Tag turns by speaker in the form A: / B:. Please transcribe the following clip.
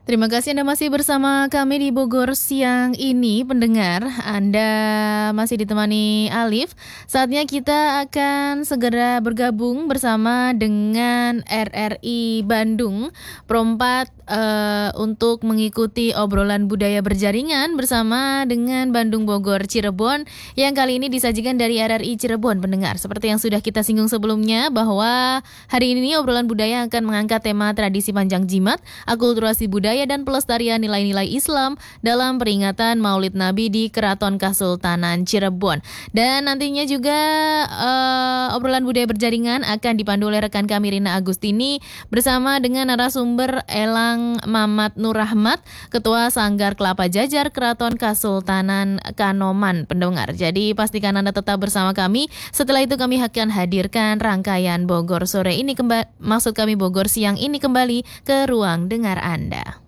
A: Terima kasih Anda masih bersama kami di Bogor siang ini, pendengar. Anda masih ditemani Alif. Saatnya kita akan segera bergabung bersama dengan RRI Bandung Prompat untuk mengikuti obrolan budaya berjaringan bersama dengan Bandung Bogor Cirebon yang kali ini disajikan dari RRI Cirebon, pendengar. Seperti yang sudah kita singgung sebelumnya bahwa hari ini obrolan budaya akan mengangkat tema tradisi panjang jimat, akulturasi budaya dan pelestarian nilai-nilai Islam dalam peringatan Maulid Nabi di Keraton Kasultanan Cirebon. Dan nantinya juga obrolan budaya berjaringan akan dipandu oleh rekan kami Rina Agustini bersama dengan narasumber Elang Mamat Nur Rahmat, Ketua Sanggar Kelapa Jajar Keraton Kasultanan Kanoman, pendengar. Jadi pastikan Anda tetap bersama kami. Setelah itu kami akan hadirkan rangkaian Bogor sore ini maksud kami Bogor siang ini kembali ke ruang dengar Anda.